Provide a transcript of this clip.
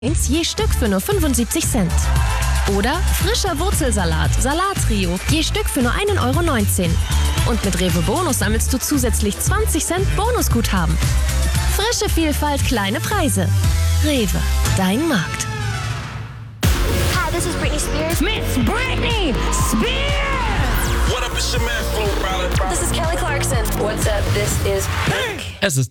je Stück für nur 75 Cent. Oder frischer Wurzelsalat, Salattrio, je Stück für nur 1,19 €. Und mit Rewe Bonus sammelst du zusätzlich 20 Cent Bonusguthaben. Frische Vielfalt, kleine Preise. Rewe, dein Markt. Hi, this is Britney Spears. Miss Britney Spears! What up, it's your man, Flo Rida. This is Kelly Clarkson. What's up? This is Pink. Es ist